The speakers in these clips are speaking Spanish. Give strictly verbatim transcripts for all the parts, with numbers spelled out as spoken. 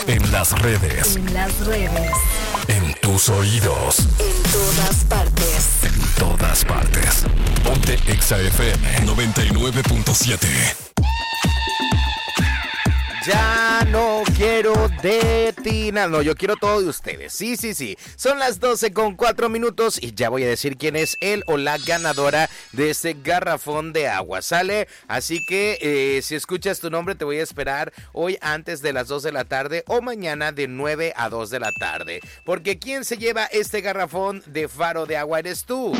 En las redes. En las redes. En tus oídos. En todas partes. En todas partes. Ponte Exa F M noventa y nueve punto siete. Ya no quiero de ti, no, yo quiero todo de ustedes. Sí, sí, sí. Son las doce con cuatro minutos y ya voy a decir quién es él o la ganadora de este garrafón de agua. ¿Sale? Así que eh, si escuchas tu nombre te voy a esperar hoy antes de las dos de la tarde o mañana de nueve a dos de la tarde. Porque quien se lleva este garrafón de faro de agua eres tú.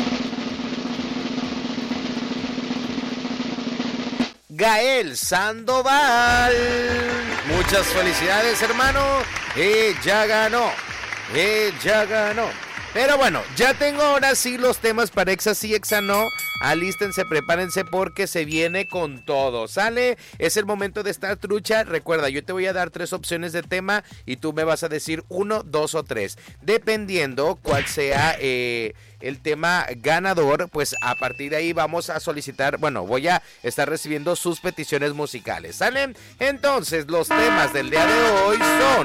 Gael Sandoval. Muchas felicidades, hermano. Ella ganó. Ella ganó. Pero bueno, ya tengo ahora sí los temas para Exa sí, Exa no. Alístense, prepárense porque se viene con todo. ¿Sale? Es el momento de estar trucha. Recuerda, yo te voy a dar tres opciones de tema y tú me vas a decir uno, dos o tres. Dependiendo cuál sea eh, el tema ganador, pues a partir de ahí vamos a solicitar, bueno, voy a estar recibiendo sus peticiones musicales. ¿Sale? Entonces, los temas del día de hoy son...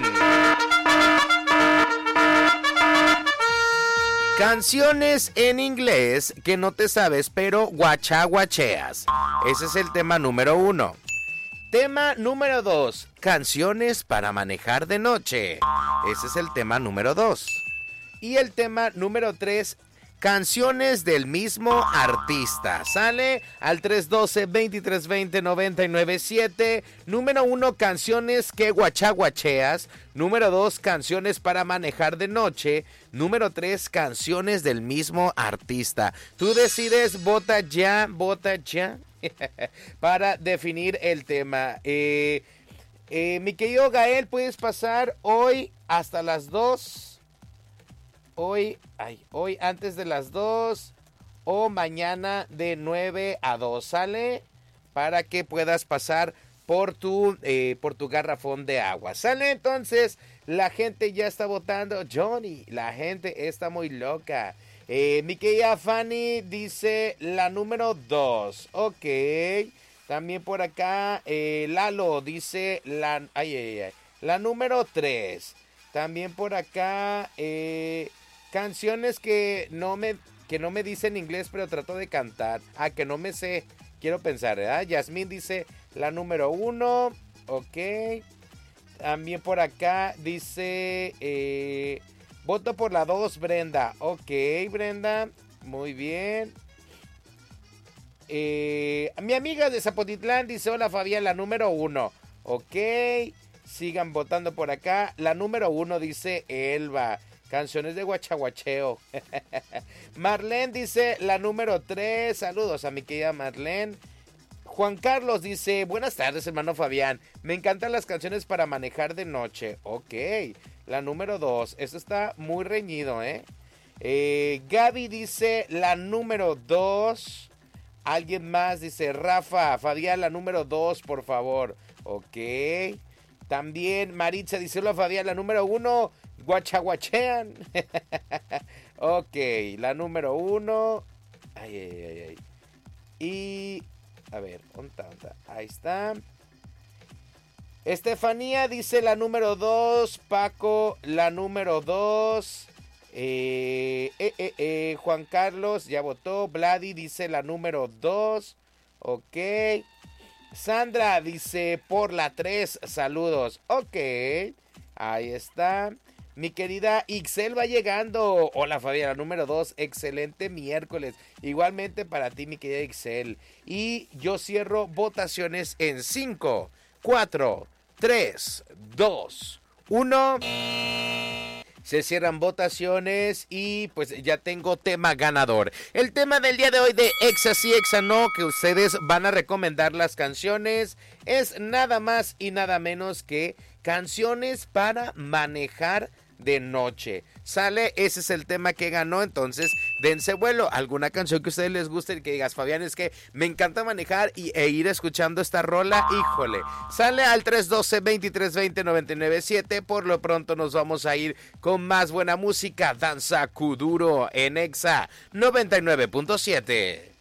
canciones en inglés que no te sabes, pero guachaguacheas. Ese es el tema número uno. Tema número dos. Canciones para manejar de noche. Ese es el tema número dos. Y el tema número tres. Canciones del mismo artista. Sale al tres uno dos, dos tres dos cero, nueve nueve siete. Número uno, canciones que guachaguacheas. Número dos, canciones para manejar de noche. Número tres, canciones del mismo artista. Tú decides, vota ya, vota ya. Para definir el tema. Eh, eh, mi querido Gael, puedes pasar hoy hasta las dos. Hoy, ay, hoy antes de las dos o mañana de nueve a dos, ¿sale? Para que puedas pasar por tu, eh, por tu garrafón de agua, ¿sale? Entonces, la gente ya está votando. Johnny, la gente está muy loca. Eh, mi querida Fanny dice la número dos, ok. También por acá, eh, Lalo dice la, ay, ay, ay, la número tres. También por acá, eh... canciones que no me que no me dicen inglés, pero trato de cantar. Ah, que no me sé. Quiero pensar, ¿verdad? Yasmín dice la número uno. Ok. También por acá dice... Eh, voto por la dos, Brenda. Ok, Brenda. Muy bien. Eh, mi amiga de Zapotitlán dice, hola Fabián, la número uno. Ok. Sigan votando por acá. La número uno dice Elba. Canciones de guachaguacheo. Marlene dice la número tres. Saludos a mi querida Marlene. Juan Carlos dice, buenas tardes, hermano Fabián. Me encantan las canciones para manejar de noche. Ok. La número dos. Esto está muy reñido, ¿eh? eh Gaby dice la número dos. Alguien más dice, Rafa, Fabián, la número dos, por favor. Ok. También Maritza dice, hola Fabián, la número uno. Guachaguachean. Ok, la número uno. Ay, ay, ay, ay. Y... a ver, onta, onta. Ahí está. Estefanía dice la número dos. Paco, la número dos. Eh, eh, eh, eh, Juan Carlos ya votó. Vladi dice la número dos. Ok. Sandra dice por la tres. Saludos. Ok. Ahí está. Mi querida Ixel va llegando. Hola Fabián, la número dos. Excelente miércoles. Igualmente para ti, mi querida Ixel. Y yo cierro votaciones en cinco, cuatro, tres, dos, uno. Se cierran votaciones y pues ya tengo tema ganador. El tema del día de hoy de Exa sí, Exa no, que ustedes van a recomendar las canciones, es nada más y nada menos que canciones para manejar de noche. Sale, ese es el tema que ganó, entonces dense vuelo. Alguna canción que a ustedes les guste y que digas, Fabián, es que me encanta manejar y, e ir escuchando esta rola, híjole. Sale al tres uno dos, dos tres dos cero, nueve nueve siete. Por lo pronto nos vamos a ir con más buena música. Danza Kuduro en Exa noventa y nueve punto siete.